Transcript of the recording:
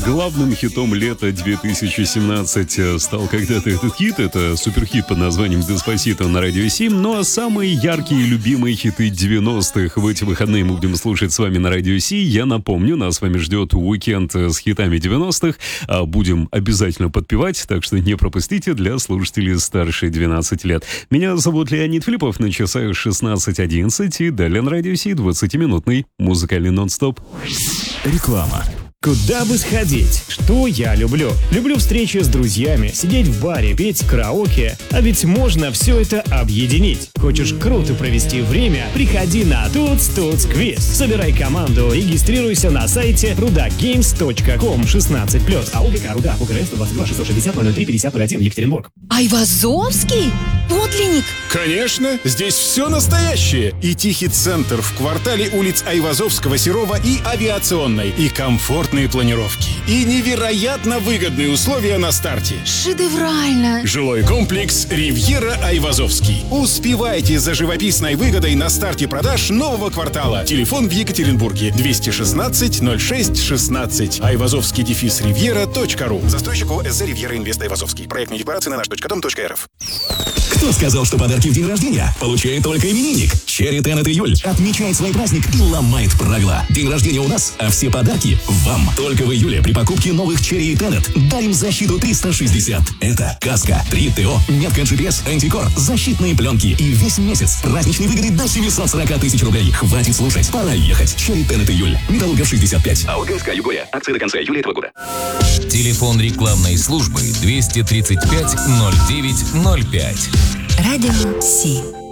главным хитом лета 2017 стал когда-то этот хит. Это суперхит под названием «Деспасито» на Радио 7. Ну а самые яркие и любимые хиты 90-х в эти выходные мы будем слушать с вами на Радио 7. Я напомню, нас с вами ждет уикенд с хитами 90-х. Будем обязательно подпевать, так что не пропустите для слушателей старше 12 лет. Меня зовут Леонид Филиппов, на часах 16:11 и далее на Радио 7 20-минутный музыкальный нон-стоп. Реклама. Куда бы сходить? Что я люблю? Люблю встречи с друзьями, сидеть в баре, петь караоке. А ведь можно все это объединить. Хочешь круто провести время? Приходи на Туц Квиз. Собирай команду, регистрируйся на сайте rudagames.com 16+. АОГК Руда, УГРН 122 660 03 50 01, Екатеринбург. Айвазовский? Подлинник? Конечно, здесь все настоящее. И тихий центр в квартале улиц Айвазовского, Серова и Авиационной. И комфортные планировки. И невероятно выгодные условия на старте. Шедеврально! Жилой комплекс «Ривьера Айвазовский». Успевайте за живописной выгодой на старте продаж нового квартала. Телефон в Екатеринбурге 216 06 16. Айвазовский-ривьера.ру. Застройщик ОСЗ «Ривьера Инвест Айвазовский». Проектные декларации на наш.дом.рф. Кто сказал, что подарки в день рождения получает только именинник? Cherry Tenet июль отмечает свой праздник и ломает правила. День рождения у нас, а все подарки вам. Только в июле при покупке новых Cherry Tenet дарим защиту 360. Это каска, 3 ТО, метка GPS, антикор, защитные пленки и весь месяц праздничные выгоды до 740 тысяч рублей. Хватит слушать, пора ехать. Cherry Tenet июль. Металлургов 65. АОГ Югория. Акции до конца июля этого года. Телефон рекламной службы 235 09 05. Радио Си.